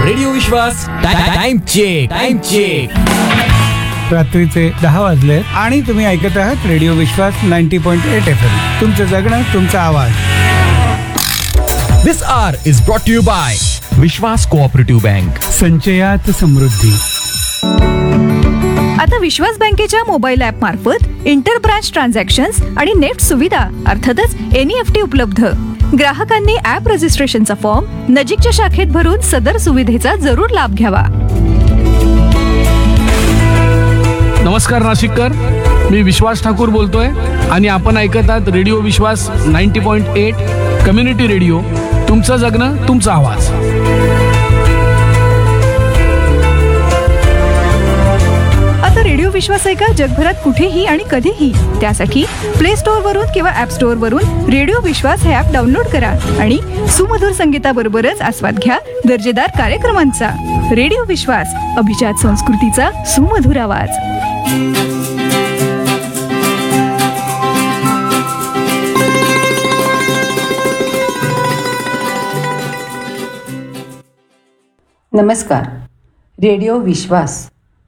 Radio विश्वास time check. रात्रीचे 10 वाजले आणि तुम्ही ऐकत आहात रेडिओ विश्वास 90.8 FM. तुमचं जगणं, तुमचा आवाज. This hour is brought to you by Vishwas cooperative bank. संचयात समृद्धी. आता विश्वास बँकेच्या मोबाईल ऍप मार्फत इंटर ब्रांच ट्रान्झॅक्शन्स आणि नेट सुविधा अर्थातच NEFT उपलब्ध. ग्राहकांनी ऍप रजिस्ट्रेशनचा फॉर्म नजीकच्या शाखेत भरून सदर सुविधेचा जरूर लाभ घ्यावा. नमस्कार नाशिककर, मी विश्वास ठाकूर बोलतोय आणि आपण ऐकत आहात रेडिओ विश्वास 90.8 कम्युनिटी रेडिओ. तुमचं जगणं, तुमचा आवाज. आता रेडिओ विश्वास ऐका जगभरात कुठेही आणि कधीही. त्यासाठी प्ले स्टोअर वरून किंवा ऍप स्टोअर वरून रेडिओ विश्वास हे ऍप डाउनलोड करा आणि सुमधुर संगीताबरोबरच आस्वाद घ्या दर्जेदार कार्यक्रमांचा. रेडिओ विश्वास, अभिजात संस्कृतीचा सुमधुर आवाज. नमस्कार. रेडिओ विश्वास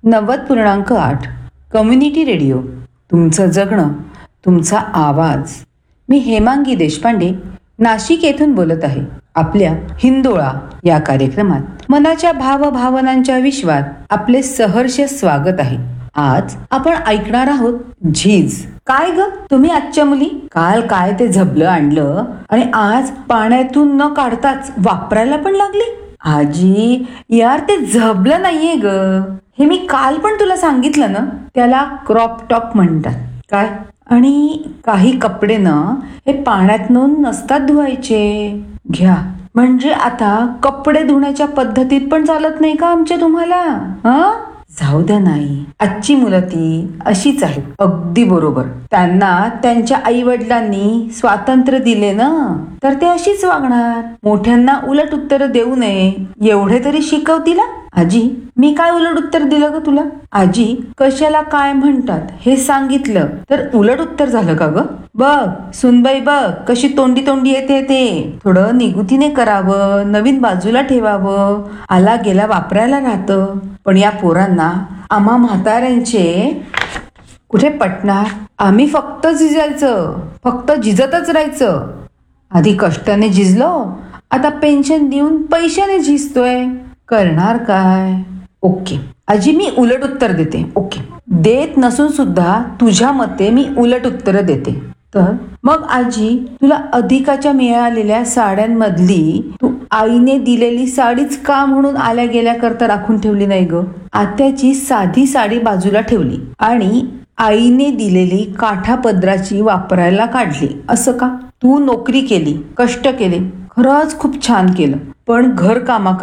90.8 कम्युनिटी रेडिओ. तुमचं जगणं, तुमचा आवाज. मी हेमांगी देशपांडे नाशिक येथून बोलत आहे. आपल्या हिंदोळा या कार्यक्रमात मनाच्या भावभावनांच्या विश्वात आपले सहर्ष स्वागत आहे. आज आपण ऐकणार आहोत झीज. काय ग तुम्ही आजच्या मुली, काल काय ते झबलं आणलं आणि आज पाण्यातून न काढताच वापरायला पण लागली. आजी यार ते झबलं नाहीये ग, हे मी काल पण तुला सांगितलं ना, त्याला क्रॉप टॉप म्हणतात. काय आणि काही कपडे ना हे पाण्यात नसतात धुवायचे. घ्या म्हणजे आता कपडे धुण्याच्या पद्धतीत पण चालत नाही का आमच्या तुम्हाला? जाऊ द्या, नाही आजची मुलं ती अशीच आहेत. अगदी बरोबर. त्यांना त्यांच्या आई वडिलांनी स्वातंत्र्य दिले ना, तर ते अशीच वागणार. मोठ्यांना उलट उत्तर देऊ नये एवढे तरी शिकवतील. आजी मी काय उलट उत्तर दिलं ग तुला? आजी कशाला काय म्हणतात हे सांगितलं तर उलट उत्तर झालं का ग? बघ सुनबाई, बघ कशी तोंडी येते. ते थोडं निगुतीने करावं, नवीन बाजूला ठेवावं, आला गेला वापरायला राहतं. पण या पोरांना आम्हा म्हाताऱ्यांचे कुठे पटणार? आम्ही फक्त झिजायचं, फक्त झिजतच राहायचं. आधी कष्टाने झिजलो, आता पेन्शन देऊन पैशाने झिजतोय. करणार काय? ओके आजी मी उलट उत्तर देते. ओके देत नसून सुद्धा तुझ्या मते मी उलट उत्तर देते. तर मग आजी तुला अधिकाच्या मिळालेल्या साड्यांमधली तू आईने दिलेली साडीच का म्हणून आल्या गेल्या करता राखून ठेवली नाही ग? आत्याची साधी साडी बाजूला ठेवली आणि आईने दिलेली काठा पदराची वापरायला काढली. असं का? तू नोकरी केली, कष्ट केले, खरंच खूप छान केलं. पण घर कामा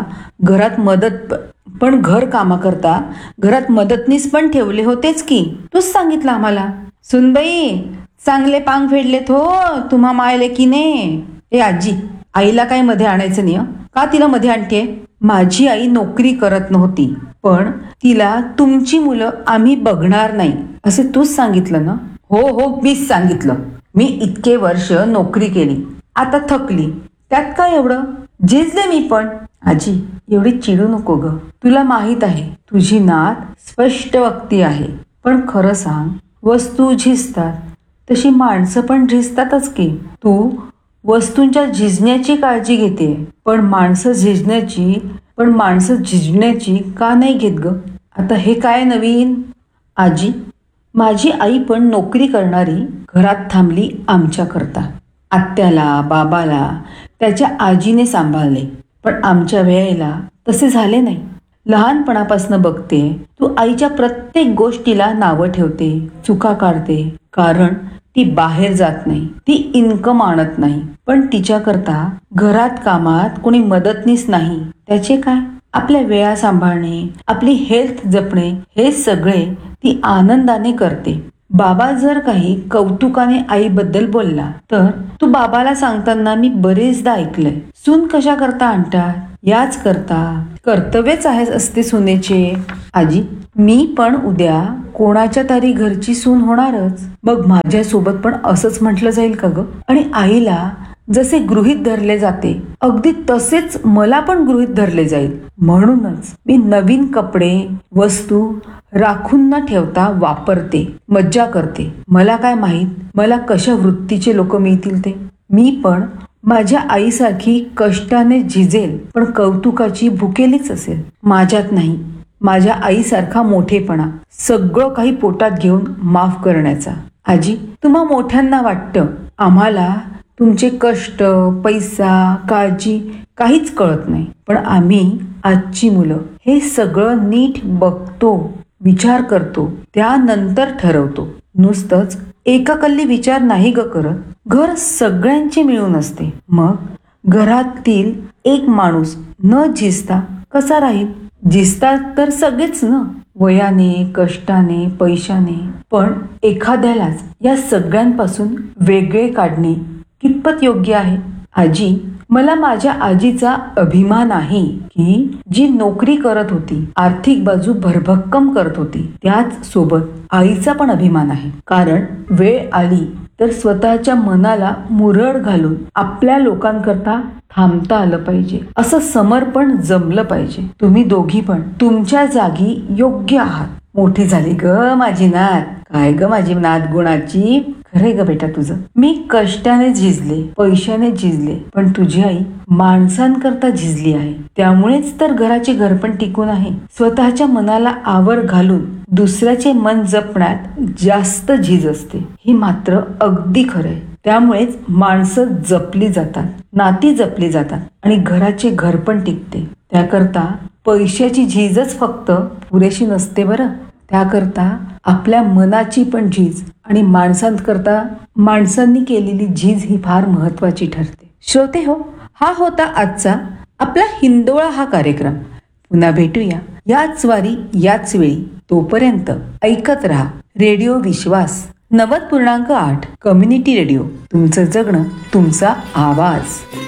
करता घरात मदतनीस पण ठेवले होतेच की. तूच सांगितलं आम्हाला. सुनबाई चांगले पांग फेडलेत हो तुम्हा मायले की ने. ए आजी आईला काय मध्ये आणायचं नाही का? तिला मध्ये आणते? माझी आई नोकरी करत नव्हती, पण तिला तुमची मुलं आम्ही बघणार नाही असे तूच सांगितलं ना? हो मीच सांगितलं. मी इतके वर्ष नोकरी केली, आता थकली, त्यात काय एवढं? झिजले मी पण. आजी एवढी चिडू नको ग. तुला माहित आहे तुझी नात स्पष्ट वक्ती आहे. पण खरं सांग, वस्तू झिजतात तशी माणसं पण झिजतातच की. तू वस्तूंच्या झिजण्याची काळजी घेते, पण माणसं झिजण्याची का नाही घेत ग? आता हे काय नवीन? आजी माझी आई पण नोकरी करणारी घरात थांबली आमच्या करता. आत्याला बाबाला त्याच्या आजीने सांभाळले, पण आमच्या वेळेला तसे झाले नाही. लहानपणापासून बघते तू आईच्या प्रत्येक गोष्टीला नावं ठेवते, चुका काढते, कारण ती बाहेर जात नाही, ती इन्कम आणत नाही. पण तिच्याकरता घरात कामात कोणी मदतनीस नाही. त्याचे काय? आपल्या वेळा सांभाळणे, आपली हेल्थ जपणे, हे सगळे ती आनंदाने करते. बाबा जर काही कौतुकाने आईबद्दल बोलला तर तू बाबाला सांगताना मी बरेचदा ऐकलंय, सून कशा करता आणतात, याच करता कर्तव्यच आहे असते सुनेचे. आजी मी पण उद्या कोणाच्या तरी घरची सून होणारच. मग माझ्यासोबत पण असंच म्हटलं जाईल का ग? आणि आईला जसे गृहीत धरले जाते अगदी तसेच मला पण गृहीत धरले जाईल. म्हणूनच मी नवीन कपडे वस्तू राखून न ठेवता वापरते, मज्जा करते. मला काय माहित मला कशा वृत्तीचे लोक मिळतील ते. मी पण माझ्या आईसारखी कष्टाने झिजेल पण कौतुकाची भुकेलीच असेल. माझ्यात नाही माझ्या आईसारखा मोठेपणा, सगळं काही पोटात घेऊन माफ करण्याचा. आजी, तुम्हा मोठ्यांना वाटतं आम्हाला तुमचे कष्ट, पैसा, काळजी काहीच कळत नाही. पण आम्ही आजची मुलं हे सगळं नीट बघतो, विचार करतो, त्यानंतर ठरवतो. नुसतंच एकाकल्ली विचार नाही ग करत. घर सगळ्यांचे मिळून असते. मग घरातील एक माणूस न झिजता कसा राहील? झिजतात तर सगळेच ना, वयाने, कष्टाने, पैशाने. पण एखाद्यालाच या सगळ्यांपासून वेगळे काढणे कितपत योग्य आहे? आजी, मला माझ्या आजीचा अभिमान आहे की जी नोकरी करत होती, आर्थिक बाजू भरभक्कम करत होती. त्याच सोबत आईचा पण अभिमान आहे. कारण वेळ आली तर स्वतःच्या मनाला मुरड घालून आपल्या लोकांकरता थांबता आलं पाहिजे. असं समर्पण जमलं पाहिजे. तुम्ही दोघी पण तुमच्या जागी योग्य आहात. मोठी झाली ग माझी नात. काय ग माझी नात गुणाची. खरे ग बेटा तुझं. मी कष्टाने झिजले, पैशाने झिजले, पण तुझी आई माणसांकरता झिजली आहे. त्यामुळेच तर घराचे घरपण टिकून आहे. स्वतःच्या मनाला आवर घालून दुसऱ्याचे मन जपण्यात जास्त झीज असते. ही मात्र अगदी खरंय. त्यामुळेच माणसं जपली जातात, नाती जपली जातात आणि घराचे घरपण टिकते. त्याकरता पैशाची झीजच फक्त पुरेशी नसते बरं. त्याकरता आपल्या मनाची पण झीज आणि माणसांनी केलेली झीज ही फार महत्वाची ठरते. श्रोते हो, हा होता आजचा आपला हिंदोळा हा कार्यक्रम. पुन्हा भेटूया याच वारी याच वेळी. तोपर्यंत ऐकत रहा रेडिओ विश्वास 90.8 कम्युनिटी रेडिओ. तुमचं जगणं तुमचा आवाज.